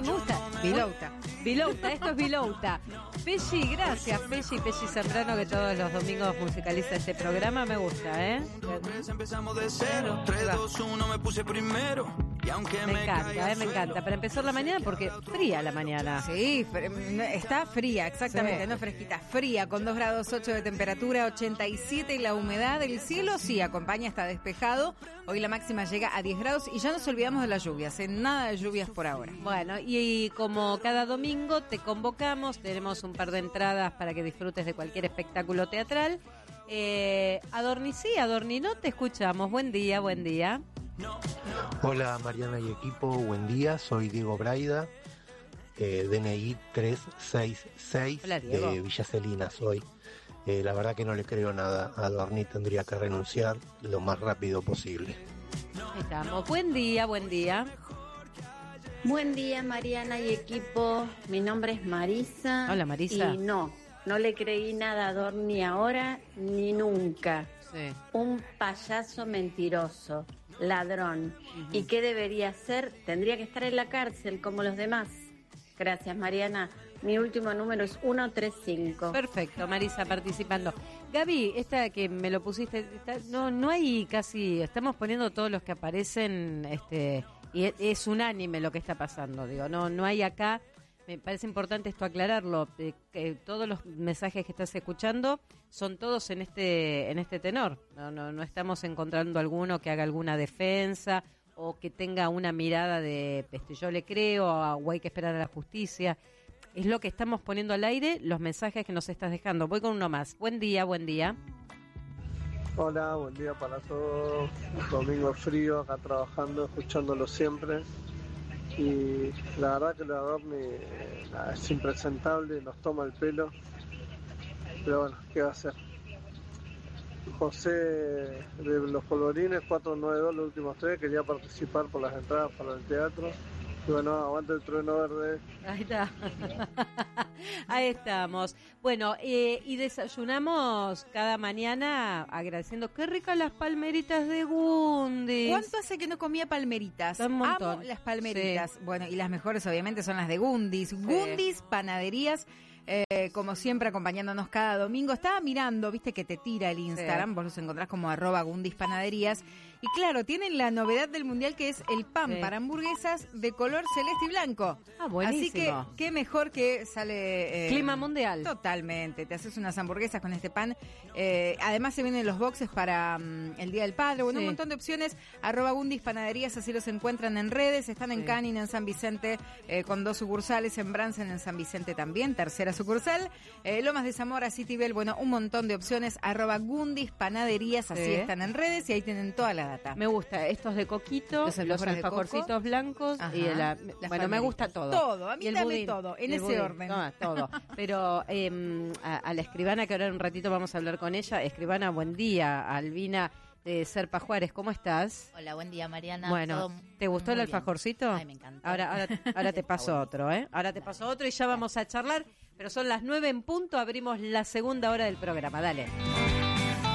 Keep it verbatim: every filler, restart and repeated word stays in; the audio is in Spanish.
me gusta. Bilouta. Bilouta, esto es Bilouta. Pesci, gracias, Pesci, Pesci Zambrano, que todos los domingos musicaliza este programa, me gusta, ¿eh? Empezamos de cero, tres, dos, uno, me puse primero. Y aunque Me me encanta, eh, me encanta. Para empezar la mañana, porque fría la mañana. Sí, fre- está fría, exactamente, Sí. no fresquita, fría, con dos grados ocho de temperatura, ochenta y siete la humedad del cielo, sí, acompaña, está despejado. Hoy la máxima llega a diez grados y ya nos olvidamos de las lluvias, ¿eh? Nada de lluvias por ahora. Bueno, y, y como cada domingo te convocamos, tenemos un par de entradas para que disfrutes de cualquier espectáculo teatral. Eh, Adorni sí, Adorni no, te escuchamos. Buen día, buen día. Hola Mariana y equipo, buen día, soy Diego Braida, eh, D N I trescientos sesenta y seis. Hola, Diego. De Villa Celina soy. Eh, la verdad que no le creo nada, Adorni tendría que renunciar lo más rápido posible. Ahí estamos. Buen día, buen día. Buen día, Mariana y equipo. Mi nombre es Marisa. Hola, Marisa. Y no, no le creí nada a Adorni ahora ni nunca. Sí. Un payaso mentiroso, ladrón. ¿Y qué debería hacer? Tendría que estar en la cárcel como los demás. Gracias, Mariana. Mi último número es ciento treinta y cinco. Perfecto, Marisa participando. Gaby, esta que me lo pusiste, esta- no no hay casi, estamos poniendo todos los que aparecen, este y es, es unánime lo que está pasando, digo, no no hay acá, me parece importante esto aclararlo, eh, que todos los mensajes que estás escuchando son todos en este en este tenor, no no no estamos encontrando alguno que haga alguna defensa o que tenga una mirada de este, yo le creo o hay que esperar a la justicia. Es lo que estamos poniendo al aire, los mensajes que nos estás dejando. Voy con uno más. Buen día, buen día. Hola, buen día para todos. Domingo frío, acá trabajando, escuchándolo siempre. Y la verdad que el Adorni eh, nada, es impresentable, nos toma el pelo. Pero bueno, ¿qué va a hacer? José de los Polvorines, cuatro noventa y dos, los últimos tres, quería participar por las entradas para el teatro. Y bueno, aguante el trueno verde. Ahí está. Ahí estamos. Bueno, eh, y desayunamos cada mañana agradeciendo. Qué ricas las palmeritas de Gundis. ¿Cuánto hace que no comía palmeritas? Un montón. Amo las palmeritas. Sí. Bueno, y las mejores obviamente son las de Gundis. Gundis, panaderías, eh, como siempre acompañándonos cada domingo. Estaba mirando, viste que te tira el Instagram, Sí. vos los encontrás como arroba Gundis Panaderías. Y claro, tienen la novedad del mundial que es el pan Sí. para hamburguesas de color celeste y blanco. Ah, buenísimo. Así que, qué mejor que sale... eh, Clima mundial. Totalmente, te haces unas hamburguesas con este pan. Eh, además se vienen los boxes para um, el Día del Padre. Bueno, Sí. un montón de opciones. Arroba Gundis Panaderías, así los encuentran en redes. Están en Sí. Canning, en San Vicente, eh, con dos sucursales. En Bransen, en San Vicente también, tercera sucursal. Eh, Lomas de Zamora, Citibel, bueno, un montón de opciones. Arroba Gundis Panaderías, así Sí. están en redes y ahí tienen toda la data. Me gusta estos de coquito, Los los alfajores de alfajorcitos coco. blancos Ajá. y la, Las bueno, me palmeritas. gusta todo. Todo, a mí Y el dame budín. todo, en Y el ese budín. orden. No, todo. Pero eh, a, a la escribana, que ahora en un ratito vamos a hablar con ella. Escribana, buen día. Albina de Serpa Juárez, ¿cómo estás? Hola, buen día, Mariana. Bueno, Todo ¿te gustó el muy bien. alfajorcito? Ay, me encantó. Ahora, ahora, ahora te paso Está otro, ¿eh? Ahora te paso otro y ya vamos a charlar. Pero son las nueve en punto, abrimos la segunda hora del programa. Dale.